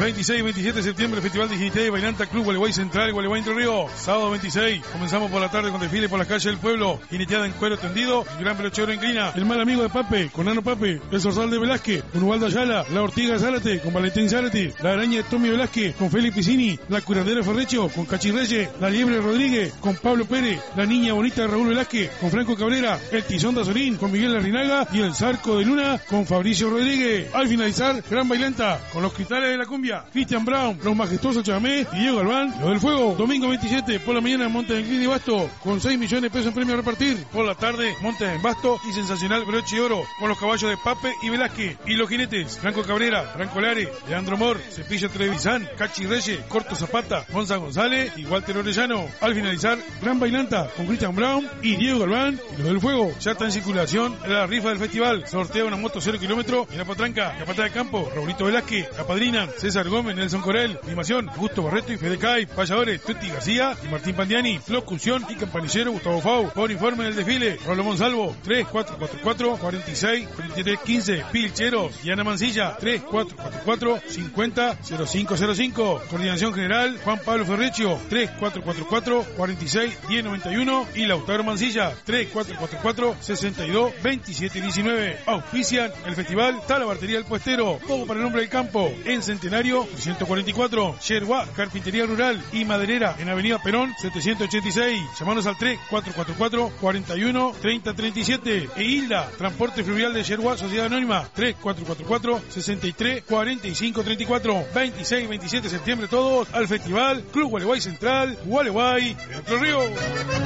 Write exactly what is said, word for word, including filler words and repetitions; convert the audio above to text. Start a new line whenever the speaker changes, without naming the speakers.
veintiséis y veintisiete de septiembre, Festival de Jinete y Bailanta, Club Gualeguay Central, Gualeguay Entre Ríos. Sábado veintiséis, comenzamos por la tarde con desfile por las calles del pueblo, jineteada en cuero tendido, el gran pelochero inclina, el mal amigo de Pape, con Nano Pape, el Zorzal de Velázquez, con Ubaldo Ayala, la Ortiga Zárate, con Valentín Zárate, la Araña de Tommy Velázquez, con Félix Piscini, la Curadera Ferrecho, con Cachi Reyes, la Liebre Rodríguez, con Pablo Pérez, la Niña Bonita de Raúl Velázquez, con Franco Cabrera, el Tizón de Azorín, con Miguel Larrinaga y el Zarco de Luna, con Fabricio Rodríguez. Al finalizar, gran bailanta, con los cristales de la cumbia, Cristian Brown, los majestuosos Chamé y Diego Galván, los del fuego. Domingo veintisiete, por la mañana, Montes en Clini y Basto, con seis millones de pesos en premio a repartir. Por la tarde, Montes en Basto y sensacional broche de oro, con los caballos de Pape y Velázquez. Y los jinetes, Franco Cabrera, Franco Lare, Leandro Mor, Cepillo Trevisan, Cachi Reyes, Corto Zapata, Gonza González y Walter Orellano. Al finalizar, gran bailanta, con Cristian Brown y Diego Galván y los del fuego. Ya está en circulación la rifa del festival. Sortea una moto cero kilómetros en la Patranca, la Pata de Campo, Raulito Velázquez, la Padrina, César Gómez, Nelson Corel, Animación, Augusto Barreto y Fede Cay, Payadores, Tuti García y Martín Pandiani, Locución y Campanillero Gustavo Fau. Por informe del desfile, Rollo Monsalvo, tres cuatro cuatro cuatro, cuatro seis, treinta y tres quince, Pilcheros y Ana Mancilla, tres cuatro cuatro cuatro, cincuenta, cero cinco cero cinco. Coordinación General, Juan Pablo Ferrecio, tres cuatro cuatro cuatro, cuarenta y seis, diez noventa y uno y Lautaro Mancilla, tres cuatro cuatro cuatro, sesenta y dos, veintisiete diecinueve. Auspician el festival Talabartería El Puestero, todo para el hombre del campo, en Centenario trescientos cuarenta y cuatro, Yerguá, Carpintería Rural y Maderera en Avenida Perón setecientos ochenta y seis. Llamanos al tres cuatro cuatro cuatro, cuarenta y uno, treinta treinta y siete. E Hilda, Transporte Fluvial de Yerguá, Sociedad Anónima, tres cuatro cuatro cuatro, sesenta y tres, cuarenta y cinco treinta y cuatro. veintiséis y veintisiete de septiembre todos al festival Club Gualeguay Central, Gualeguay, Entre Ríos.